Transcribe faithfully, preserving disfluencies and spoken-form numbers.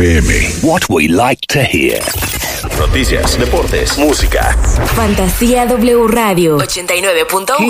F M. What we like to hear. Noticias, deportes, música. Fantasía W Radio ochenta y nueve punto uno.